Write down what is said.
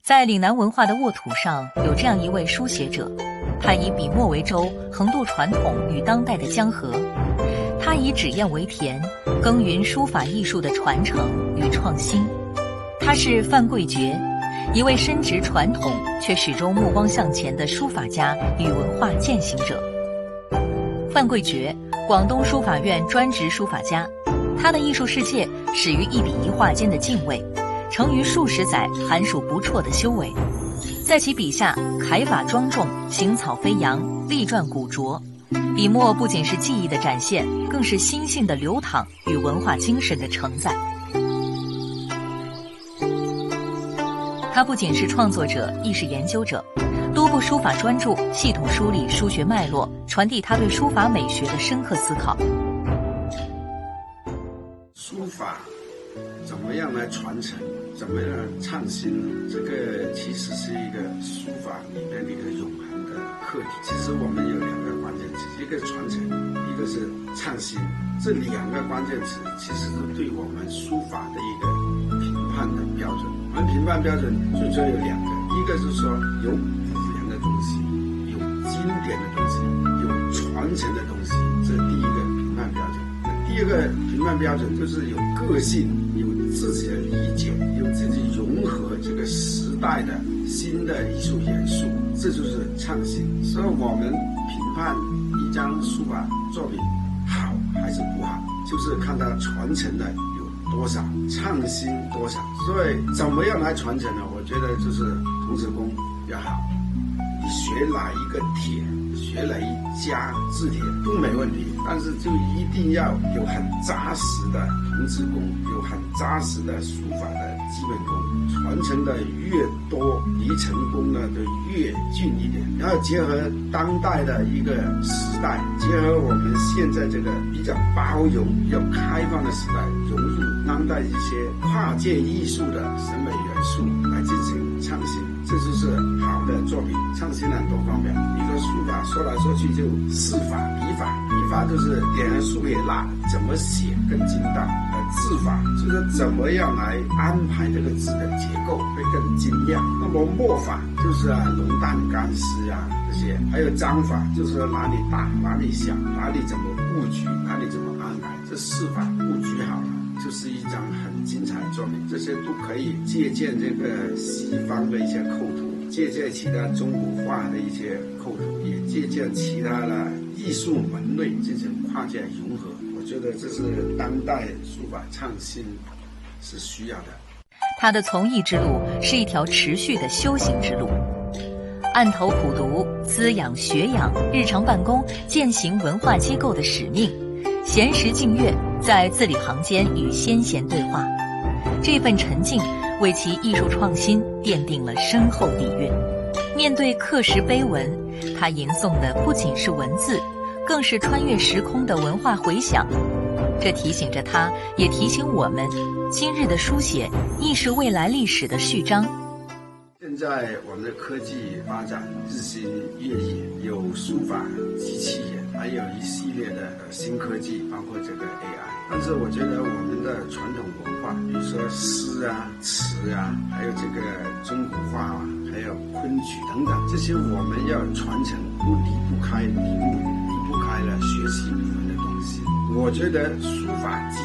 在岭南文化的沃土上，有这样一位书写者，他以笔墨为舟，横渡传统与当代的江河；他以纸砚为田，耕耘书法艺术的传承与创新。他是范贵觉，一位深植传统却始终目光向前的书法家与文化践行者。范贵觉，广东书法院专职书法家，他的艺术世界始于一笔一画间的敬畏，成于数十载寒暑不辍的修为。在其笔下，楷法庄重，行草飞扬，立传古拙，笔墨不仅是技艺的展现，更是心性的流淌与文化精神的承载。他不仅是创作者，亦是研究者，多部书法专著系统梳理书学脉络，传递他对书法美学的深刻思考。 书法怎么样来传承，怎么样创新呢？这个其实是一个书法里面的一个永恒的课题。其实我们有两个关键词，一个传承，一个是创新。这两个关键词其实是对我们书法的一个评判的标准。我们评判标准最主要有两个，一个是说有古人的东西，有经典的东西，有传承的东西，这是第一个评判标准。第二个评判标准就是有个性，有自己的理解，有自己融合这个时代的新的艺术元素，这就是创新。所以我们评判一张书法作品好还是不好，就是看它传承的有多少，创新多少。所以怎么样来传承呢？我觉得就是童子功要好，你学哪一个帖，学哪一家字帖都没问题，但是就一定要有很扎实的童子功，有很扎实的书法的基本功，传承的越多，离成功呢就越近一点。然后结合当代的一个时代，结合我们现在这个比较包容、比较开放的时代，融入当代一些跨界艺术的审美元素来进行创新，这就是好的作品。创新很多方面，比如说书法说来说去就四法、笔法，笔法就是点横竖撇捺，怎么写更精到；字法就是怎么样来安排这个字的结构会更精亮。那么墨法就是浓淡干湿这些，还有章法就是哪里大哪里小，哪里怎么布局，哪里怎么安排，这四法布局好了，就是一张很精彩的作品。这些都可以借鉴这个西方的一些构图，借鉴其他中古画的一些构图，也借鉴其他的艺术门类进行跨界融合。我觉得这是当代书法创新是需要的。 他的从艺之路是一条持续的修行之路，案头苦读，滋养学养日常办公践行文化机构的使命，闲时静阅，在字里行间与先贤对话，这份沉静为其艺术创新奠定了深厚底蕴。面对刻石碑文，他吟诵的不仅是文字，更是穿越时空的文化回响。这提醒着他，也提醒我们，今日的书写亦是未来历史的序章。 现在我们的科技发展日新月异，有书法机器人，还有一系列的新科技，包括这个 AI。但是我觉得我们的传统文化，比如说诗词还有这个中古画还有昆曲等等，这些我们要传承，都离不开了学习我们的东西。我觉得书法